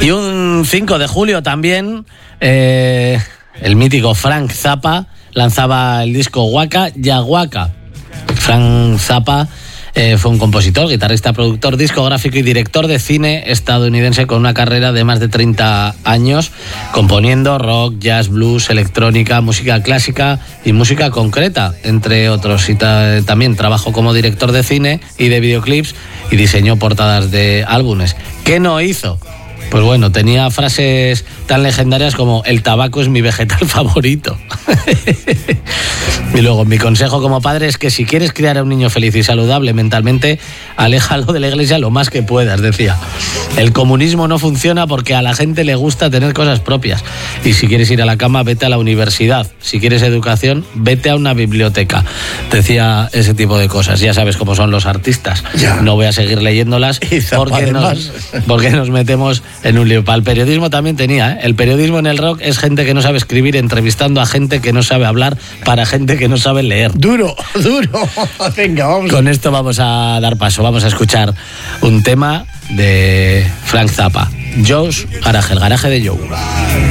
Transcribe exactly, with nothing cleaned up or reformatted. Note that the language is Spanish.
Y un cinco de julio también, eh, el mítico Frank Zappa lanzaba el disco Waka Ya Waka. Frank Zappa eh, fue un compositor, guitarrista, productor discográfico y director de cine estadounidense con una carrera de más de treinta años, componiendo rock, jazz, blues, electrónica, música clásica y música concreta, entre otros. Y ta- también trabajó como director de cine y de videoclips y diseñó portadas de álbumes. ¿Qué no hizo? Pues bueno, tenía frases tan legendarias como el tabaco es mi vegetal favorito. Y luego, mi consejo como padre es que si quieres criar a un niño feliz y saludable mentalmente, aléjalo de la iglesia lo más que puedas, decía. El comunismo no funciona porque a la gente le gusta tener cosas propias. Y si quieres ir a la cama, vete a la universidad. Si quieres educación, vete a una biblioteca. Decía ese tipo de cosas. Ya sabes cómo son los artistas. Ya. No voy a seguir leyéndolas porque nos, porque nos metemos en un lío. Para el periodismo también tenía, ¿eh? El periodismo en el rock es gente que no sabe escribir entrevistando a gente que no sabe hablar para gente que no sabe leer. Duro, duro. Venga, vamos. Con esto vamos a dar paso. Vamos a escuchar un tema de Frank Zappa. Joe's Garage, el garaje de Joe.